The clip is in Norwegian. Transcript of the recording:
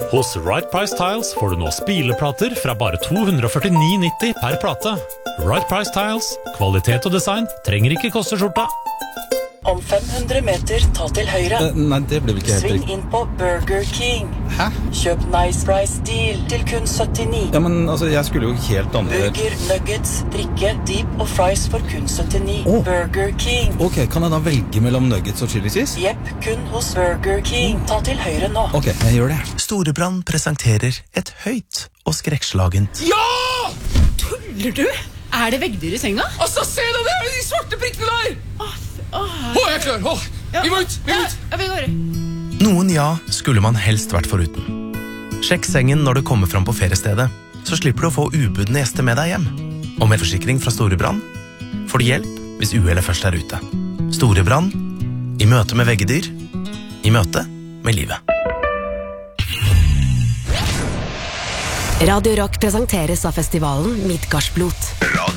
Hos Right Price Tiles får du nå spileplater fra bare 249,90 per plate. Right Price Tiles, kvalitet og design trenger ikke koste skjorta. Om 500 meter, ta til høyre. Nei, det blir ikke helt Sving riktig. inn på Burger King. Hæ? Kjøp Nice Price Deal til kun 79. Ja, men altså, jeg skulle jo helt andre... Burger, nuggets, drikke, deep og fries for kun 79. Åh. Burger King. Ok, kan jeg da velge mellom nuggets og chili cheese? Jepp, kun hos Burger King. Ta til høyre nå. Ok, jeg gjør det. Storebrand presenterer et høyt og skrekkslagent. Ja! Tuller du? Er det veggdyr i senga? Altså, se det der, de svarte prikkene der! Jeg er klar, vi må ut, vi må ut! Ja, vi går. Noen ja skulle man helst vært foruten. Sjekk sengen når du kommer fram på feriestedet, så slipper du å få ubudne gjester med deg hjem. Og med forsikring fra Storebrand får du hjelp hvis uhellet først er ute. Storebrand, i møte med veggedyr, i møte med livet. Radio Rock presenteres av festivalen Midgardsblot. Radio